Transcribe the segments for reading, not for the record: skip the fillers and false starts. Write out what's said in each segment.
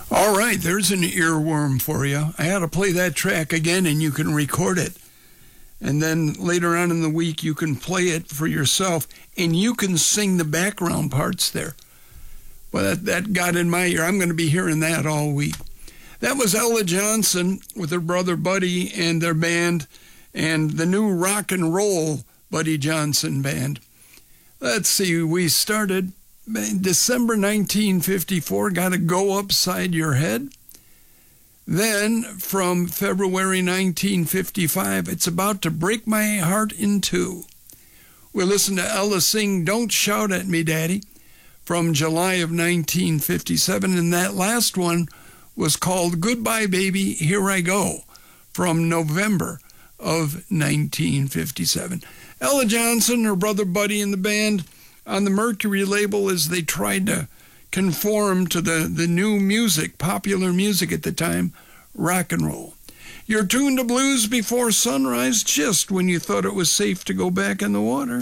All right, there's an earworm for you. I had to play that track again, and you can record it. And then later on in the week, you can play it for yourself, and you can sing the background parts there. Well, that got in my ear. I'm going to be hearing that all week. That was Ella Johnson with her brother Buddy and their band, and the new rock and roll Buddy Johnson band. Let's see, we started December 1954, Gotta Go Upside Your Head. Then, from February 1955, It's About to Break My Heart in Two. We'll listen to Ella sing Don't Shout at Me, Daddy, from July of 1957. And that last one was called Goodbye, Baby, Here I Go, from November of 1957. Ella Johnson, her brother Buddy, and the band on the Mercury label as they tried to conform to the new music, popular music at the time, rock and roll. You're tuned to Blues Before Sunrise, just when you thought it was safe to go back in the water.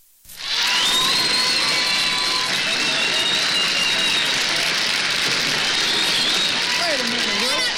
Wait a minute,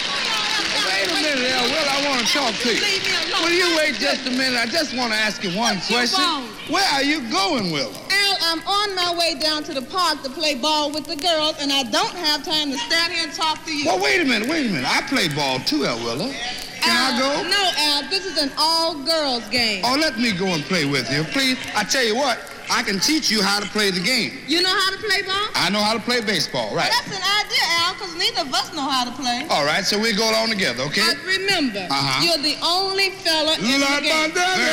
Will, I want to talk to you. Will you wait just a minute? I just want to ask you one question. Where are you going, Will? Al, I'm on my way down to the park to play ball with the girls, and I don't have time to stand here and talk to you. Well, wait a minute. I play ball too, El Willa. Can I go? No, Al, this is an all-girls game. Oh, let me go and play with you, please. I tell you what, I can teach you how to play the game. You know how to play ball? I know how to play baseball, right? Well, that's an idea, Al, because neither of us know how to play. All right, so we go along together, okay? But remember, you're the only fella in the game.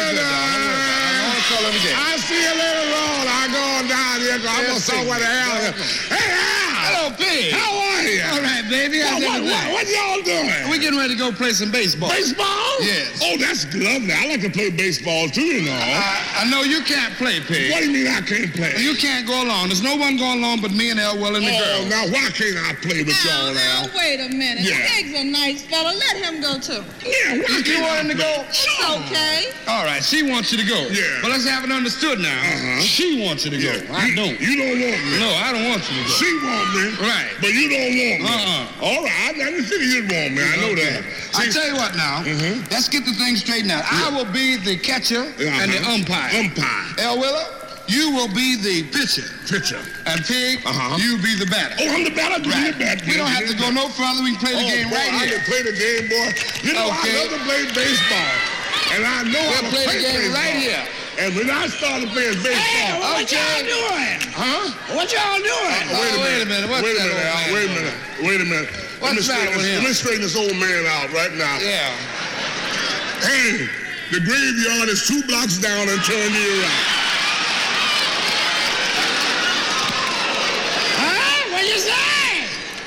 I see you later on. I go on down here. I'm going to talk what the hell. Hey, Al! Hello, Pig. How are you? All right, baby. What y'all doing? We're getting ready to go play some baseball. Baseball? Yes. Oh, that's lovely. I like to play baseball, too, you know. I know you can't play, Pig. What do you mean I can't play? You can't go along. There's no one going along but me and Elwell and the girl. Now, why can't I play with y'all now? Wait a minute. Yeah. Pig's a nice fella. Let him go, too. Yeah, why can't you want him to go? It's okay. All right, she wants you to go. Yeah. But let's have it understood now. She wants you to go. I don't. You don't want me. No, I don't want you to go. She wants me. Right. But you don't want me. All right, I didn't think you didn't want me. I know that. I tell you what now. Let's get the thing straightened out. I will be the catcher and the umpire. El Willa, you will be the pitcher. And Pig, you be the batter. Oh, I'm the batter? Right. We don't have to go no further. We can play the game right here. I can play the game, boy. You know, I love to play baseball. And I know how to play the game right here. And when I started playing baseball... Hey, what y'all doing? Huh? What y'all doing? Wait a minute. Wait a minute. What's the matter with him? Let me straighten this old man out right now. Yeah. Hey, the graveyard is 2 blocks down and turn to your right. Huh? What you say?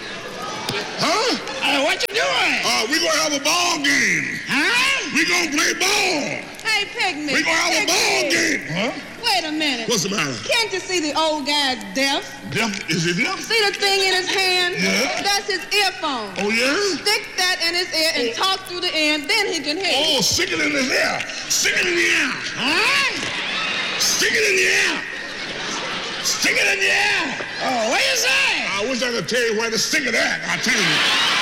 Huh? What you doing? We're going to have a ball game. Huh? We're going to play ball. Hey, Pigman. We're going to have a ball game. Huh? Wait a minute. What's the matter? Can't you see the old guy's deaf? Deaf? Is he deaf? See the thing in his hand? Yeah. That's his earphone. Oh, yeah? Stick that in his ear and talk through the end, then he can hear you. Oh, stick it in his ear. Stick it in the ear. Huh? Stick it in the ear. Stick it in the ear. Oh, what you say? I wish I could tell you where to stick it at. I tell you.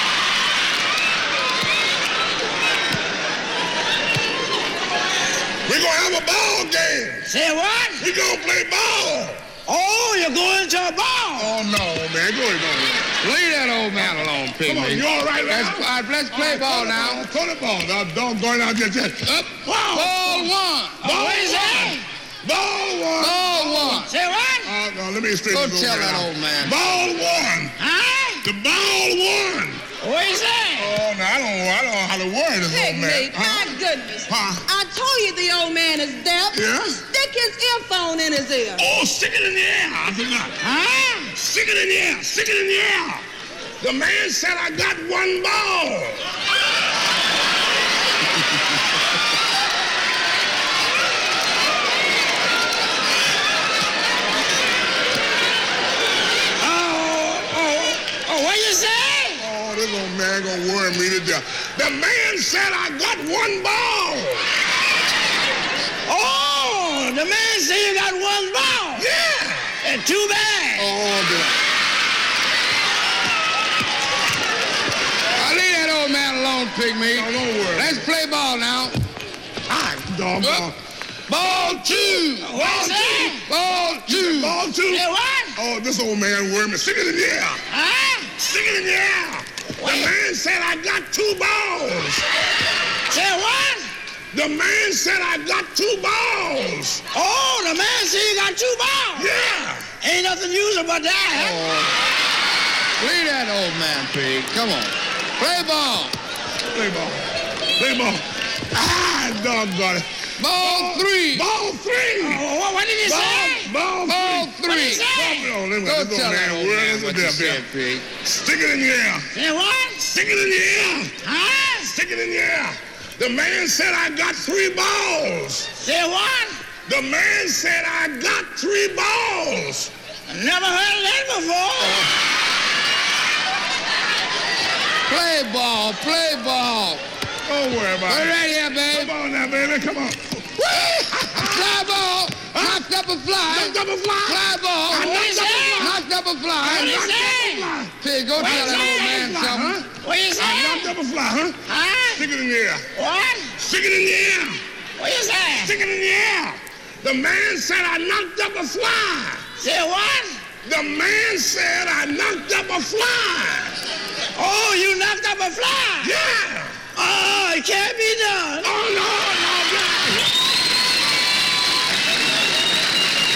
We're going to have a ball game. Say what? We're going to play ball. Oh, you're going to a ball? Oh, no, man. Go ahead. Leave that old man alone, Pig. Come on, you all right now? Let's play ball now. Throw the ball. Now, don't go out there. Up. Ball one. Ball what is that? Ball one. Ball one. Say what? No, let me straighten this old man out. Go tell that old man. Ball one. Huh? The ball one. What is that? Oh, no, I don't know how to word this old man. My goodness. I told you the old man is deaf. Yeah? Stick his earphone in his ear. Oh, stick it in the air. I forgot. Huh? Stick it in the air. Stick it in the air. The man said I got one ball. What you say? Oh, this old man gonna worry me to death. The man said I got one ball. Oh, the man said you got one ball? Yeah. And too bad. Oh, dear. Pygmy. No, don't worry. Let's play ball now. Ah, doggone. Ball two. What's that? Ball two. Ball two. Say what? Oh, this old man worried me. Stick it in the air. Huh? Stick it in the air. The man said I got 2 balls. Say what? The man said I got 2 balls. Oh, the man said you got 2 balls. Yeah. Ain't nothing usual about that, huh? Leave that old man, Pig. Come on. Play ball. Play ball. Play ball. Ah, doggone it. Ball three. Ball 3. Oh, what did he say? Ball Ball 3. What did he three. say? Oh, let me Go this tell old that man old worried man as a what you devil. said, Pig. Stick it in the air. Say what? Stick it in the air. Huh? Stick it in the air. The man said I got 3 balls. Say what? The man said I got 3 balls. Never heard of that before. Play ball. Play ball. Don't worry about Put it it. right here, babe. Come on now, baby. Come on. Fly ball. Knocked up a fly. Knocked up a fly. Fly ball. I knocked up a fly. Knocked up a fly. What he Knocked up a say? fly. Pig, go tell that old man Fly, something. huh? What you I knocked say? up a fly, huh? Huh? Stick it in the air. What? Stick it in the air. What you say? Stick it in the air. The man said I knocked up a fly. Say what? The man said I knocked up a fly. Oh, you knocked up a fly? Yeah. Oh, it can't be done. Oh, no.